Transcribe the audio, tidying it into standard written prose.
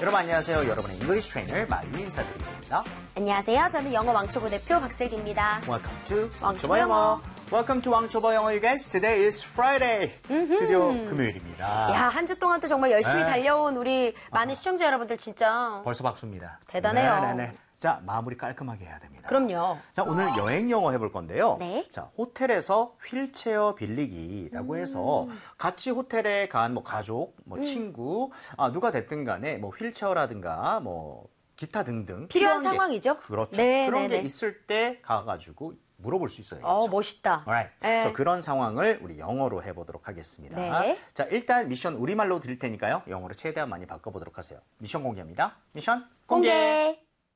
여러분 안녕하세요. 여러분의 잉글리시 트레이너 마유 인사드리겠습니다. 안녕하세요. 저는 영어 왕초보 대표 박슬기입니다. Welcome to 왕초보 왕초보 영어. 영어. Welcome to 왕초보 영어, you guys. Today is Friday. 드디어 금요일입니다. 야, 한 주 동안 또 정말 열심히 네. 달려온 우리 많은 시청자 여러분들 진짜 벌써 박수입니다. 대단해요. 네네네. 자, 마무리 깔끔하게 해야 됩니다. 그럼요. 자, 오늘 여행 영어 해볼 건데요. 네. 자, 호텔에서 휠체어 빌리기라고 해서 같이 호텔에 간 뭐 가족, 뭐 친구, 누가 됐든 간에 뭐 휠체어라든가 뭐 기타 등등 필요한 게, 상황이죠. 그렇죠. 네, 그런 네, 게 네. 있을 때 가가지고 물어볼 수 있어요. 멋있다. Alright. 네. 그래서 그런 상황을 우리 영어로 해보도록 하겠습니다. 네. 자, 일단 미션 우리말로 드릴 테니까요. 영어로 최대한 많이 바꿔보도록 하세요. 미션 공개합니다. 미션 공개. 공개.